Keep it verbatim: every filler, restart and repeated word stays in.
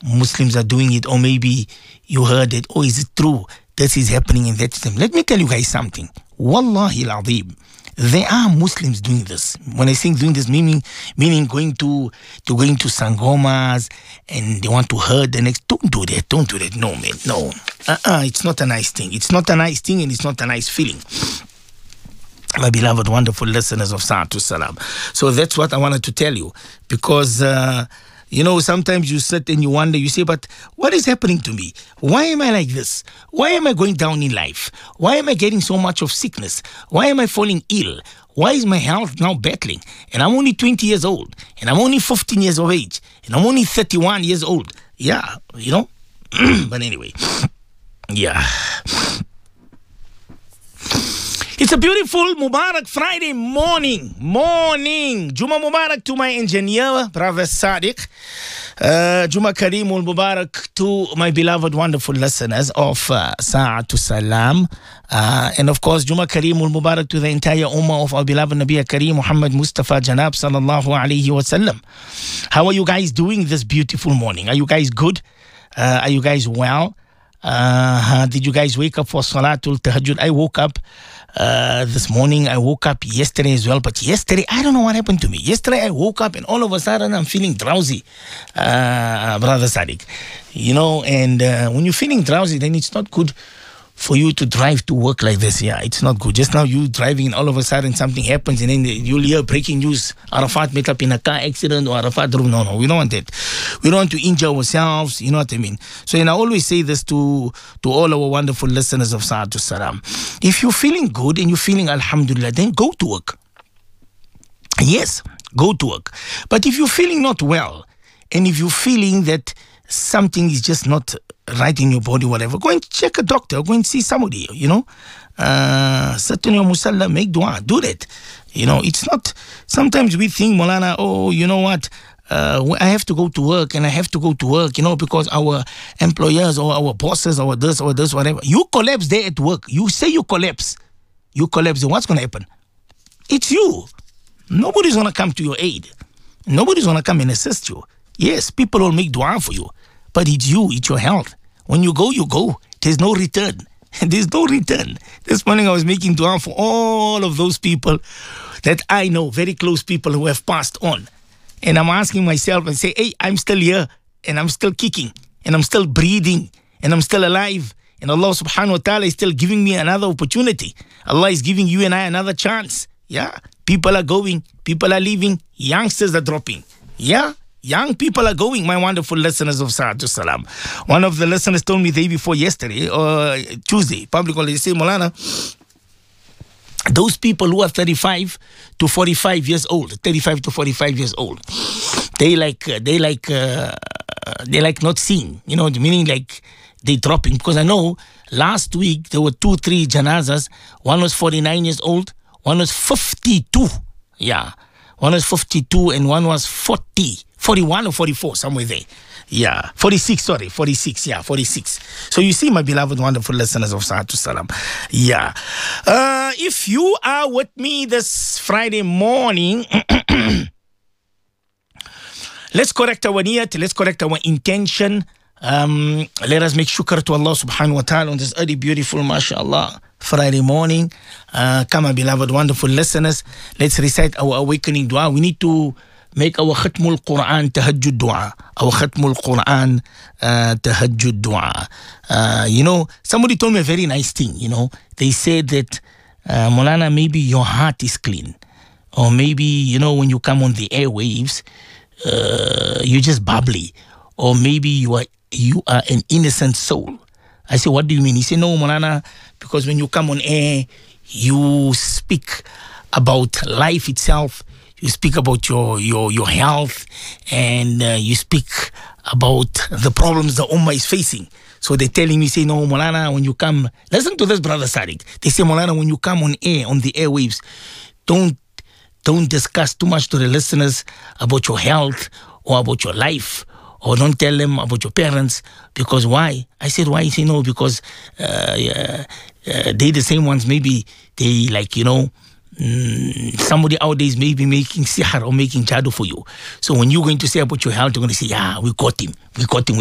Muslims are doing it, or maybe you heard it, oh, is it true? This is happening and that is happening. Let me tell you guys something. Wallahi al-Azim. There are Muslims doing this. When I say doing this, meaning meaning going to to going to sangomas and they want to hurt the next. Don't do that. Don't do that. No, man. No. Uh-uh. It's not a nice thing. It's not a nice thing, and it's not a nice feeling. My beloved, wonderful listeners of Sa'atu Salam. So that's what I wanted to tell you, because uh, you know, sometimes you sit and you wonder, you say, but what is happening to me? Why am I like this? Why am I going down in life? Why am I getting so much of sickness? Why am I falling ill? Why is my health now battling? And I'm only twenty years old. And I'm only fifteen years of age. And I'm only thirty-one years old. Yeah, you know? But anyway, yeah. It's a beautiful Mubarak Friday morning. Morning. Juma Mubarak to my engineer, Brother Sadiq. Uh, Juma Kareemul Mubarak to my beloved, wonderful listeners of uh, Sa'atu Salam. Uh, and of course, Juma Kareemul Mubarak to the entire Ummah of our beloved Nabi Kareem Muhammad Mustafa Janab Sallallahu Alaihi Wasallam. How are you guys doing this beautiful morning? Are you guys good? Uh, are you guys well? Uh, did you guys wake up for Salatul Tahajjud? I woke up uh, this morning. I woke up yesterday as well. But yesterday, I don't know what happened to me. Yesterday, I woke up and all of a sudden, I'm feeling drowsy, uh, Brother Sadiq. You know, and uh, when you're feeling drowsy, then it's not good for you to drive to work like this. Yeah, it's not good. Just now you driving and all of a sudden something happens and then you'll hear breaking news. Arafat met up in a car accident or Arafat drove. No, no, we don't want that. We don't want to injure ourselves. You know what I mean? So, and I always say this to, to all our wonderful listeners of Sa'atu Salam. If you're feeling good and you're feeling Alhamdulillah, then go to work. Yes, go to work. But if you're feeling not well and if you're feeling that something is just not right in your body, whatever, go and check a doctor, go and see somebody, you know. Uh, sit in your musalla, make dua, do that. You know, it's not, sometimes we think, Maulana, oh, you know what, uh, I have to go to work and I have to go to work, you know, because our employers or our bosses or this or this, whatever. You collapse there at work. You say you collapse. You collapse, what's going to happen? It's you. Nobody's going to come to your aid. Nobody's going to come and assist you. Yes, people will make dua for you, but it's you, it's your health. When you go, you go. There's no return. There's no return. This morning I was making dua for all of those people that I know, very close people who have passed on. And I'm asking myself and say, hey, I'm still here and I'm still kicking and I'm still breathing and I'm still alive. And Allah subhanahu wa ta'ala is still giving me another opportunity. Allah is giving you and I another chance. Yeah. People are going, people are leaving, youngsters are dropping. Yeah. Young people are going, my wonderful listeners of Sa'atu Salam. One of the listeners told me the day before yesterday, or Tuesday, public holiday, say, Maulana, those people who are thirty-five to forty-five years old, thirty-five to forty-five years old, they like, uh, they like, uh, they like not seeing, you know, meaning like they dropping. Because I know last week there were two, three janazas. One was forty-nine years old, one was fifty-two. Yeah. One was fifty-two and one was forty. forty-one or forty-four, somewhere there. Yeah, forty-six, sorry, forty-six, yeah, forty-six. So you see, my beloved, wonderful listeners of Sa'atu Salam. Yeah. Uh, if you are with me this Friday morning, let's correct our niyat, let's correct our intention. Um, let us make shukr to Allah subhanahu wa ta'ala on this early, beautiful, mashallah, Friday morning. Uh, come, my beloved, wonderful listeners, let's recite our awakening dua. We need to make our Khatmul Quran Tahajjud dua. Our Khatmul Quran uh, Tahajjud dua. Uh, you know, somebody told me a very nice thing, you know. They said that, uh, Maulana, maybe your heart is clean. Or maybe, you know, when you come on the airwaves, uh, you're just bubbly. Or maybe you are you are an innocent soul. I said, what do you mean? He said, no, Maulana, because when you come on air, you speak about life itself. You speak about your your your health, and uh, you speak about the problems the Ummah is facing. So they're telling me, say, no, Maulana, when you come, listen to this, Brother Sadiq. They say, Maulana, when you come on air, on the airwaves, don't don't discuss too much to the listeners about your health or about your life, or don't tell them about your parents, because why? I said, why? He said, no, because uh, uh, uh, they the same ones, maybe they like, you know, Mm, somebody out there is maybe making sihr or making jadoo for you. So when you're going to say about your health, you're going to say, yeah, we got him. We got him.